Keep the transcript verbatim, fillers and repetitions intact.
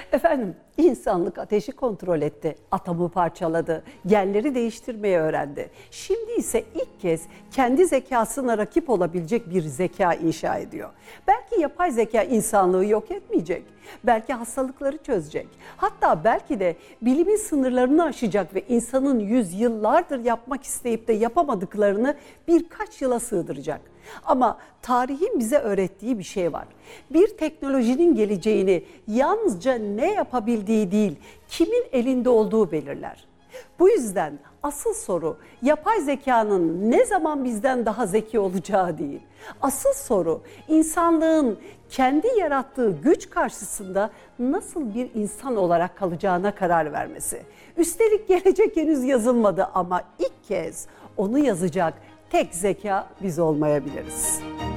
Efendim, insanlık ateşi kontrol etti, atomu parçaladı, genleri değiştirmeyi öğrendi. Şimdi ise ilk kez kendi zekasına rakip olabilecek bir zeka inşa ediyor. Belki yapay zeka insanlığı yok etmeyecek, belki hastalıkları çözecek. Hatta belki de bilimin sınırlarını aşacak ve insanın yüzyıllardır yapmak isteyip de yapamadıklarını birkaç yıla sığdıracak. Ama tarihin bize öğrettiği bir şey var. Bir teknolojinin geleceğini yalnızca ne yapabildiği değil, kimin elinde olduğu belirler. Bu yüzden asıl soru yapay zekanın ne zaman bizden daha zeki olacağı değil. Asıl soru insanlığın kendi yarattığı güç karşısında nasıl bir insan olarak kalacağına karar vermesi. Üstelik gelecek henüz yazılmadı ama ilk kez onu yazacak tek zeka biz olmayabiliriz.